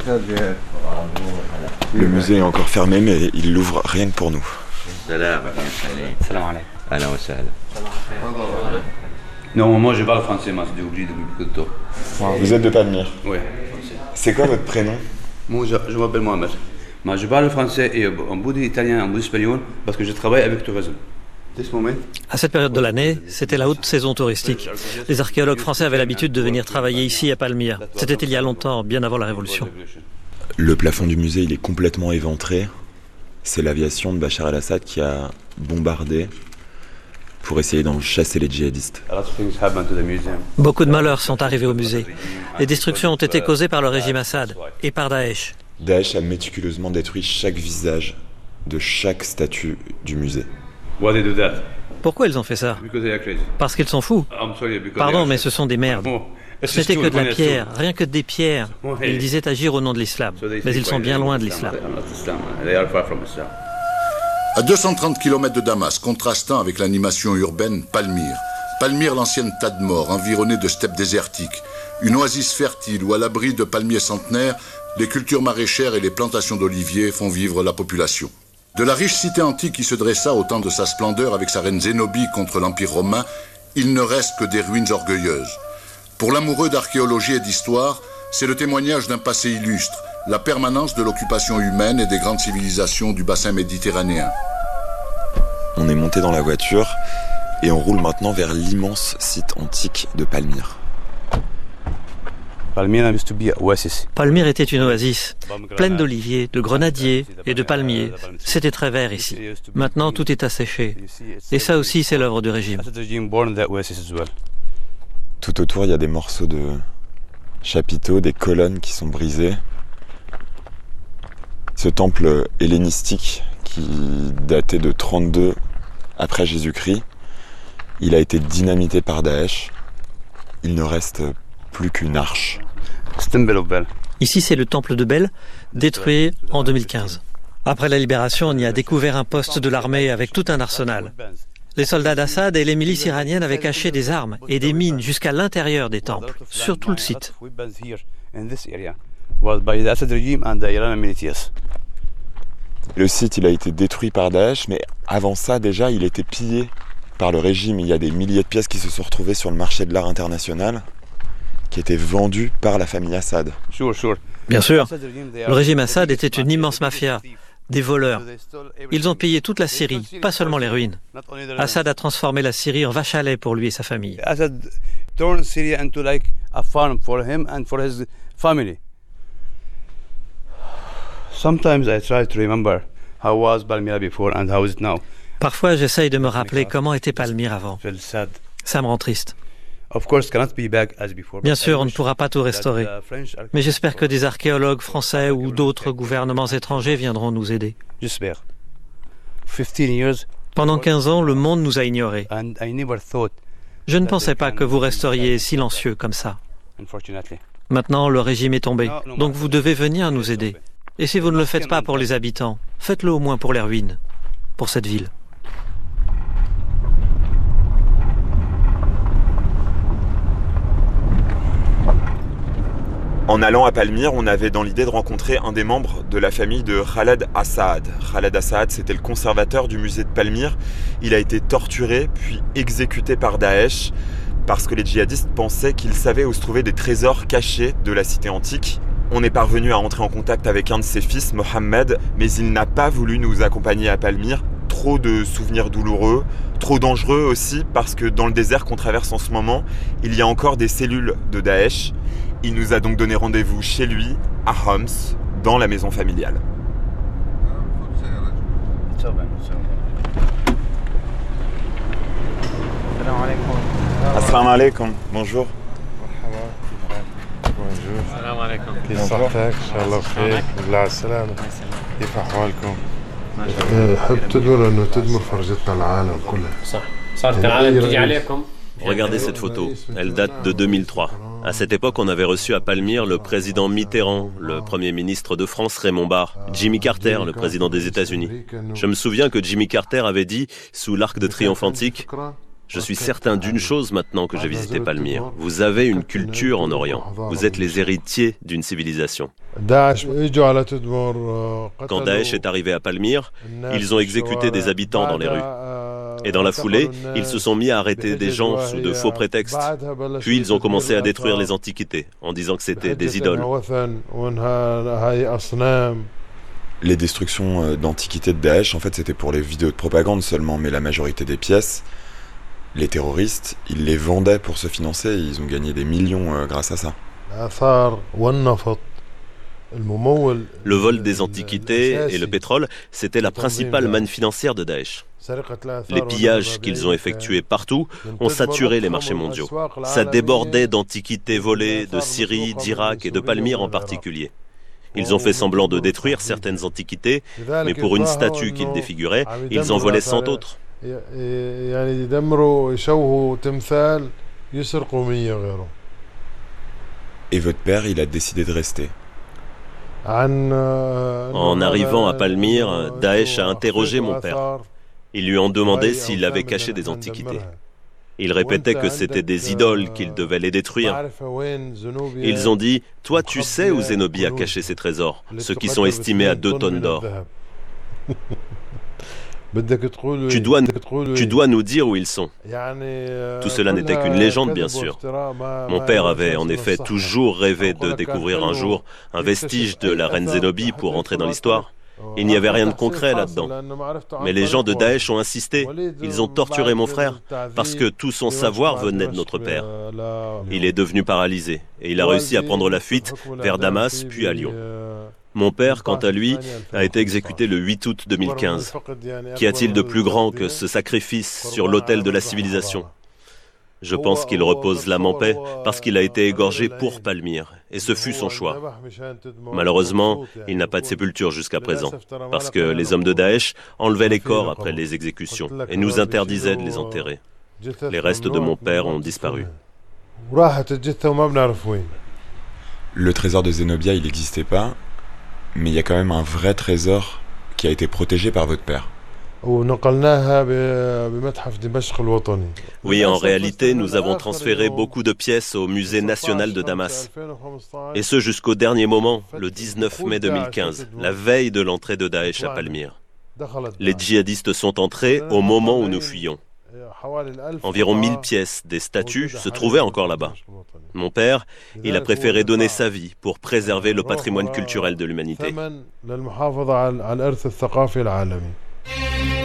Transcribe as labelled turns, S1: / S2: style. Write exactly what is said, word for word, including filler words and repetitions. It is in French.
S1: Le musée est encore fermé, mais il l'ouvre rien que pour nous.
S2: Non, moi je parle français, moi c'est obligé depuis beaucoup de temps.
S1: Vous êtes de Palmyre?
S2: Oui.
S1: C'est quoi votre prénom?
S2: Moi je, je m'appelle Mohamed. Moi je parle français et un bout d'italien, un bout d'espagnol, parce que je travaille avec tourisme.
S3: À cette période de l'année, c'était la haute saison touristique. Les archéologues français avaient l'habitude de venir travailler ici à Palmyre. C'était il y a longtemps, bien avant la Révolution.
S1: Le plafond du musée, il est complètement éventré. C'est l'aviation de Bachar el-Assad qui a bombardé pour essayer d'en chasser les djihadistes.
S3: Beaucoup de malheurs sont arrivés au musée. Les destructions ont été causées par le régime Assad et par Daesh.
S1: Daesh a méticuleusement détruit chaque visage de chaque statue du musée.
S3: Pourquoi ils ont fait ça? Parce qu'ils sont fous. Pardon, mais ce sont des merdes. Ce n'était que de la pierre, rien que des pierres. Ils disaient agir au nom de l'islam. Mais ils sont bien loin de l'islam.
S4: À deux cent trente kilomètres de Damas, contrastant avec l'animation urbaine, Palmyre. Palmyre, l'ancienne Tadmor, environnée de steppes désertiques. Une oasis fertile où, à l'abri de palmiers centenaires, les cultures maraîchères et les plantations d'oliviers font vivre la population. De la riche cité antique qui se dressa au temps de sa splendeur avec sa reine Zénobie contre l'Empire romain, il ne reste que des ruines orgueilleuses. Pour l'amoureux d'archéologie et d'histoire, c'est le témoignage d'un passé illustre, la permanence de l'occupation humaine et des grandes civilisations du bassin méditerranéen.
S1: On est monté dans la voiture et on roule maintenant vers l'immense site antique de Palmyre.
S3: Palmyre était une oasis, pleine d'oliviers, de grenadiers et de palmiers. C'était très vert ici. Maintenant, tout est asséché. Et ça aussi, c'est l'œuvre du régime.
S1: Tout autour, il y a des morceaux de chapiteaux, des colonnes qui sont brisées. Ce temple hellénistique qui datait de trente-deux après Jésus-Christ, il a été dynamité par Daesh. Il ne reste plus qu'une arche.
S3: Ici, c'est le temple de Bel, détruit en deux mille quinze. Après la libération, on y a découvert un poste de l'armée avec tout un arsenal. Les soldats d'Assad et les milices iraniennes avaient caché des armes et des mines jusqu'à l'intérieur des temples, sur tout le site.
S1: Le site, il a été détruit par Daesh, mais avant ça, déjà, il était pillé par le régime. Il y a des milliers de pièces qui se sont retrouvées sur le marché de l'art international, qui étaient vendues par la famille Assad.
S3: Bien sûr, le régime Assad était une immense mafia, des voleurs. Ils ont pillé toute la Syrie, pas seulement les ruines. Assad a transformé la Syrie en vache à lait pour lui et sa famille.
S2: Assad turned Syria into like a farm for him and for his family. Sometimes I try to remember how was Palmyra before and how is it now.
S3: Parfois, j'essaye de me rappeler comment était Palmyre avant. Ça me rend triste. Bien sûr, on ne pourra pas tout restaurer. Mais j'espère que des archéologues français ou d'autres gouvernements étrangers viendront nous aider. Pendant quinze ans, le monde nous a ignorés. Je ne pensais pas que vous resteriez silencieux comme ça. Maintenant, le régime est tombé. Donc vous devez venir nous aider. Et si vous ne le faites pas pour les habitants, faites-le au moins pour les ruines, pour cette ville.
S1: En allant à Palmyre, on avait dans l'idée de rencontrer un des membres de la famille de Khaled Assaad. Khaled Assaad, c'était le conservateur du musée de Palmyre. Il a été torturé puis exécuté par Daesh parce que les djihadistes pensaient qu'il savait où se trouvaient des trésors cachés de la cité antique. On est parvenu à entrer en contact avec un de ses fils, Mohamed, mais il n'a pas voulu nous accompagner à Palmyre. Trop de souvenirs douloureux, trop dangereux aussi, parce que dans le désert qu'on traverse en ce moment, il y a encore des cellules de Daesh. Il nous a donc donné rendez-vous chez lui, à Homs, dans la maison familiale. Assalamu alaikum. Bonjour.
S5: السلام عليكم كيف صحتك؟ ان شاء الله بخير بالله على السلامة كيف احوالكم؟ حب تدمر انه تدمر فرجتنا العالم كلها صح صارت العالم تيجي عليكم.
S6: Regardez cette photo, elle date de deux mille trois. À cette époque, on avait reçu à Palmyre le président Mitterrand, le premier ministre de France Raymond Barre, Jimmy Carter, le président des États-Unis. Je me souviens que Jimmy Carter avait dit, sous l'arc de triomphe antique, Je suis certain d'une chose maintenant que j'ai visité Palmyre. Vous avez une culture en Orient. Vous êtes les héritiers d'une civilisation. Quand Daesh est arrivé à Palmyre, ils ont exécuté des habitants dans les rues. Et dans la foulée, ils se sont mis à arrêter des gens sous de faux prétextes. Puis ils ont commencé à détruire les antiquités en disant que c'était des idoles.
S1: Les destructions d'antiquités de Daesh, en fait, c'était pour les vidéos de propagande seulement, mais la majorité des pièces, les terroristes, ils les vendaient pour se financer et ils ont gagné des millions grâce à ça.
S6: Le vol des antiquités et le pétrole, c'était la principale manne financière de Daesh. Les pillages qu'ils ont effectués partout ont saturé les marchés mondiaux. Ça débordait d'antiquités volées de Syrie, d'Irak et de Palmyre en particulier. Ils ont fait semblant de détruire certaines antiquités, mais pour une statue qu'ils défiguraient, ils en volaient cent autres.
S1: Et votre père, il a décidé de rester.
S6: En arrivant à Palmyre, Daesh a interrogé mon père. Ils lui ont demandé s'il avait caché des antiquités. Il répétait que c'était des idoles, qu'il devait les détruire. Ils ont dit « Toi, tu sais où Zénobie a caché ses trésors, ceux qui sont estimés à deux tonnes d'or. Tu dois, tu dois nous dire où ils sont. » Tout cela n'était qu'une légende, bien sûr. Mon père avait en effet toujours rêvé de découvrir un jour un vestige de la reine Zénobie pour entrer dans l'histoire. Il n'y avait rien de concret là-dedans. Mais les gens de Daesh ont insisté. Ils ont torturé mon frère parce que tout son savoir venait de notre père. Il est devenu paralysé et il a réussi à prendre la fuite vers Damas puis à Lyon. Mon père, quant à lui, a été exécuté le huit août deux mille quinze. Qu'y a-t-il de plus grand que ce sacrifice sur l'autel de la civilisation ? Je pense qu'il repose l'âme en paix parce qu'il a été égorgé pour Palmyre, et ce fut son choix. Malheureusement, il n'a pas de sépulture jusqu'à présent, parce que les hommes de Daesh enlevaient les corps après les exécutions et nous interdisaient de les enterrer. Les restes de mon père ont disparu.
S1: Le trésor de Zenobia, il n'existait pas, mais il y a quand même un vrai trésor qui a été protégé par votre père.
S6: Oui, en réalité, nous avons transféré beaucoup de pièces au musée national de Damas. Et ce jusqu'au dernier moment, le dix-neuf mai deux mille quinze, la veille de l'entrée de Daesh à Palmyre. Les djihadistes sont entrés au moment où nous fuyions. Environ mille pièces des statues se trouvaient encore là-bas. Mon père, il a préféré donner sa vie pour préserver le patrimoine culturel de l'humanité.